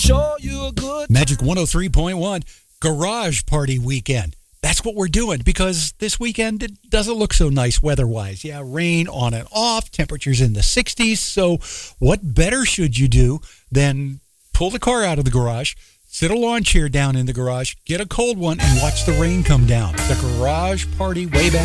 show you a good Magic 103.1, Garage Party Weekend. That's what we're doing because this weekend it doesn't look so nice weather-wise. Yeah, rain on and off, temperatures in the 60s. So what better should you do than pull the car out of the garage, sit a lawn chair down in the garage, get a cold one, and watch the rain come down. The Garage Party way back